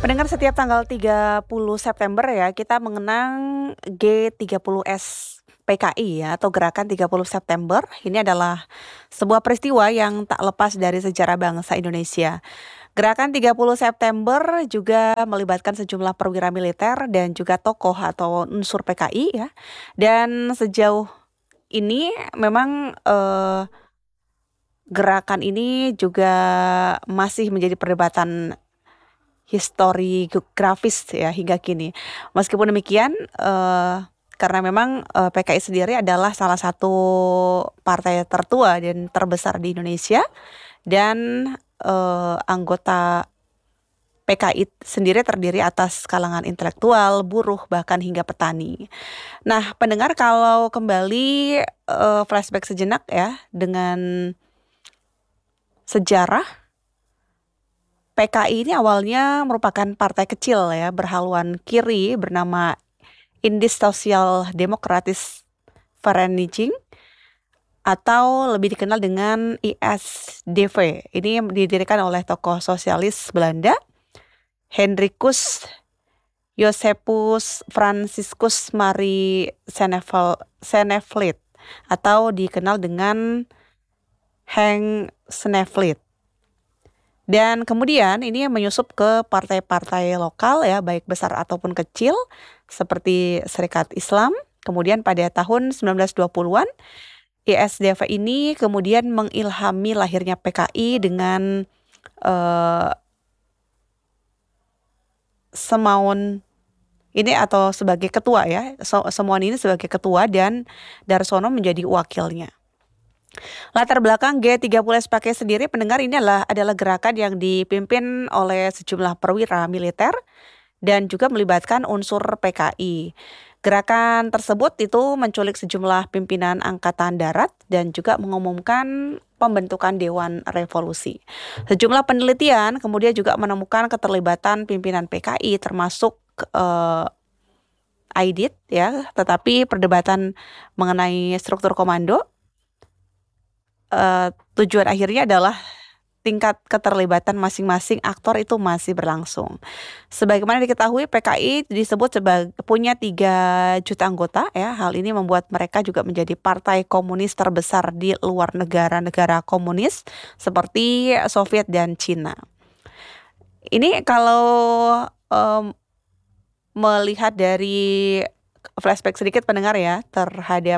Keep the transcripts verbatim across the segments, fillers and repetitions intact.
Pendengar, setiap tanggal tiga puluh September ya, kita mengenang G tiga puluh S P K I ya, atau Gerakan tiga puluh September. Ini adalah sebuah peristiwa yang tak lepas dari sejarah bangsa Indonesia. Gerakan tiga puluh September juga melibatkan sejumlah perwira militer dan juga tokoh atau unsur P K I ya. Dan sejauh ini memang eh, gerakan ini juga masih menjadi perdebatan historiografis ya hingga kini. Meskipun demikian, eh, karena memang eh, P K I sendiri adalah salah satu partai tertua dan terbesar di Indonesia, dan eh, anggota P K I sendiri terdiri atas kalangan intelektual, buruh, bahkan hingga petani. Nah, pendengar, kalau kembali eh, flashback sejenak ya dengan sejarah, P K I ini awalnya merupakan partai kecil ya, berhaluan kiri bernama Indis Social Democratische Vereniging atau lebih dikenal dengan I S D V. Ini didirikan oleh tokoh sosialis Belanda, Hendrikus Josephus Franciscus Marie Senevel- Senevliet, atau dikenal dengan Henk Snevliet. Dan kemudian ini menyusup ke partai-partai lokal ya, baik besar ataupun kecil, seperti Serikat Islam. Kemudian pada tahun sembilan belas dua puluhan, I S D V ini kemudian mengilhami lahirnya P K I dengan eh, Semaun ini atau sebagai ketua ya, So- Semaun ini sebagai ketua dan Darsono menjadi wakilnya. Latar belakang G tiga puluh S P K I sendiri, pendengar, ini adalah, adalah gerakan yang dipimpin oleh sejumlah perwira militer dan juga melibatkan unsur P K I. Gerakan tersebut itu menculik sejumlah pimpinan angkatan darat dan juga mengumumkan pembentukan Dewan Revolusi. Sejumlah penelitian kemudian juga menemukan keterlibatan pimpinan P K I termasuk eh, Aidit ya, tetapi perdebatan mengenai struktur komando Uh, tujuan akhirnya adalah tingkat keterlibatan masing-masing aktor itu masih berlangsung. Sebagaimana diketahui, P K I disebut sebagai punya tiga juta anggota ya. Hal ini membuat mereka juga menjadi partai komunis terbesar di luar negara-negara komunis seperti Soviet dan Cina. Ini kalau um, melihat dari flashback sedikit, pendengar ya, terhadap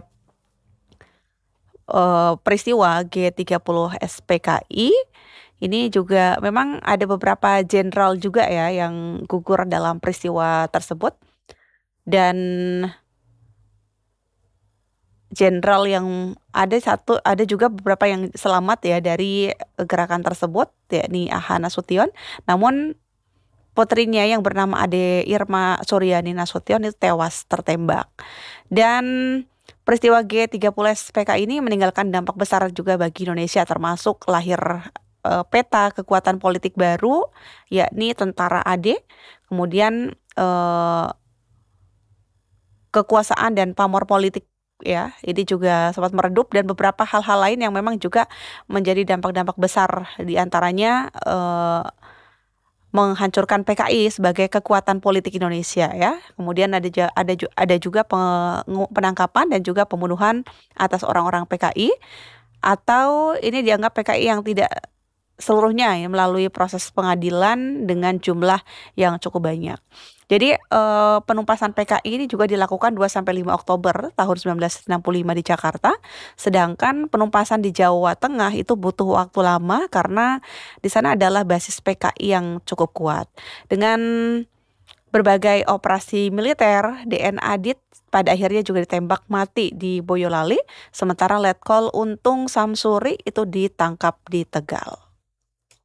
uh, peristiwa G tiga puluh S P K I, ini juga memang ada beberapa jenderal juga ya yang gugur dalam peristiwa tersebut, dan jenderal yang ada satu ada juga beberapa yang selamat ya dari gerakan tersebut, yakni Aha Nasution. Namun putrinya yang bernama Ade Irma Suryani Nasution itu tewas tertembak. Dan peristiwa G tiga puluh S P K I ini meninggalkan dampak besar juga bagi Indonesia, termasuk lahir eh, peta kekuatan politik baru, yakni tentara A D, kemudian eh, kekuasaan dan pamor politik ya, ini juga sempat meredup, dan beberapa hal-hal lain yang memang juga menjadi dampak-dampak besar, diantaranya eh, menghancurkan P K I sebagai kekuatan politik Indonesia ya. Kemudian ada ja- ada ju- ada juga pengu- penangkapan dan juga pembunuhan atas orang-orang P K I, atau ini dianggap P K I yang tidak seluruhnya ya melalui proses pengadilan dengan jumlah yang cukup banyak. Jadi eh, penumpasan P K I ini juga dilakukan dua sampai lima Oktober tahun sembilan belas enam puluh lima di Jakarta. Sedangkan penumpasan di Jawa Tengah itu butuh waktu lama karena di sana adalah basis P K I yang cukup kuat. Dengan berbagai operasi militer, D N Adit pada akhirnya juga ditembak mati di Boyolali, sementara Letkol Untung Samsuri itu ditangkap di Tegal.